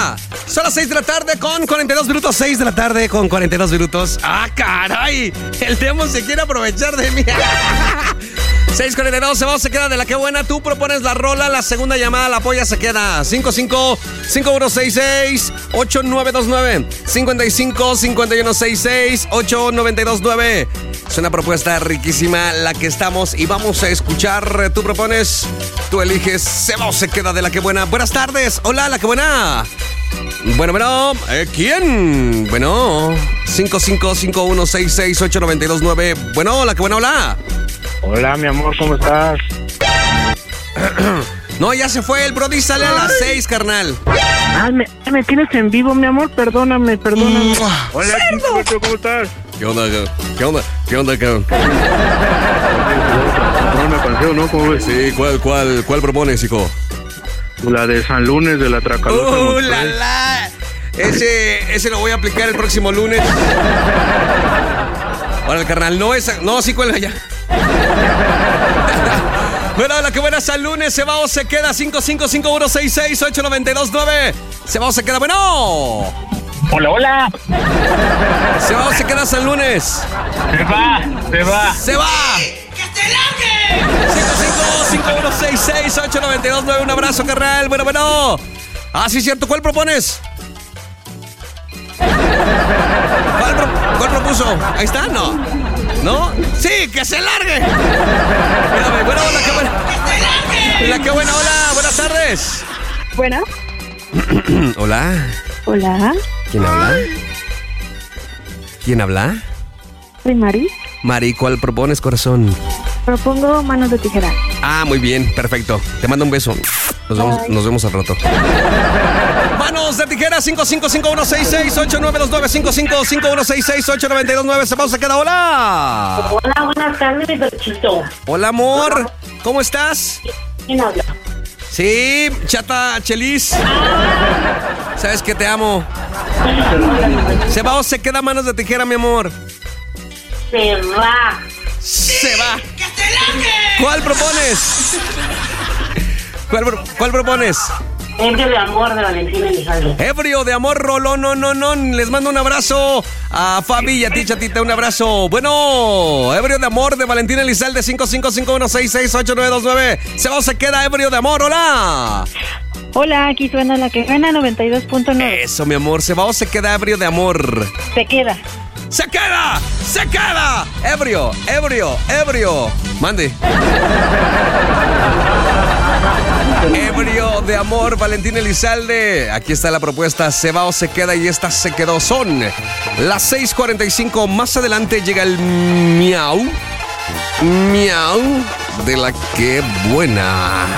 buena! Son las 6 de la tarde con 42 minutos. 6 de la tarde con 42 minutos. ¡Ah, caray! El demo se quiere aprovechar de mí. 6:42, se queda de la que buena. Tú propones la rola, la segunda llamada, la polla se queda. 55-5166-8929. 55-5166-8929. Es una propuesta riquísima la que estamos y vamos a escuchar. Tú propones, tú eliges. Se va o se queda de la que buena. Buenas tardes. Hola, la que buena. Bueno, ¿quién? Bueno, 55-5166-8929. Bueno, la que buena, hola. Hola, mi amor, ¿cómo estás? No, ya se fue el Brody, sale a las 6, carnal. Ah, me tienes en vivo, mi amor, perdóname. Hola, chico, ¿cómo estás? ¿Qué onda, cabrón? Una canción, ¿no? ¿Cómo ves? Sí, ¿cuál propones, hijo? La de San Lunes de la Tracalosa. La. Ese lo voy a aplicar el próximo lunes. Ahora el carnal, no, sí, cuelga ya. Bueno, la que buena es el lunes. Se va o se queda. 55-5166-8929. Se va o se queda. Bueno. Hola. Se va o se queda hasta el lunes. Se va. ¡Que se largue! 55-5166-8929. Un abrazo, carnal. Bueno. Ah, sí, cierto. ¿Cuál propones? ¿Cuál propuso? Ahí está, ¿no? Sí, que se largue. Mírame, bueno, la que buena. ¡Que se largue! La que buena, hola, buenas tardes. Bueno. Hola. ¿Quién habla? Soy Mari. Mari, ¿cuál propones, corazón? Propongo manos de tijera. Ah, muy bien, perfecto. Te mando un beso. Nos vemos al rato. Manos de tijera, 55-5166-8929. 55-5166-8929. Se pausa, queda. Hola. Hola, buenas tardes, Berchito. Hola, amor. ¿Cómo estás? ¿Quién habla? Sí, chata Chelis. Sabes que te amo. Se va o se queda manos de tijera, mi amor. Se va. ¡Que se largue! ¿Cuál propones? ¿Cuál propones? Ebrio de amor de Valentina Elizalde. Ebrio de amor, Rolón, no. Les mando un abrazo a Fabi y a ti, chatita, un abrazo. Bueno, Ebrio de amor de Valentina Elizalde, 55-5166-8929. Se va o se queda, Ebrio de amor, hola. Hola, aquí suena la que gana 92.9. Eso, mi amor, se va o se queda, Ebrio de amor. Se queda. ¡Se queda! Ebrio. Mande. Ebrio de amor, Valentín Elizalde. Aquí está la propuesta. Se va o se queda y esta se quedó. Son las 6:45. Más adelante llega el miau de la que buena.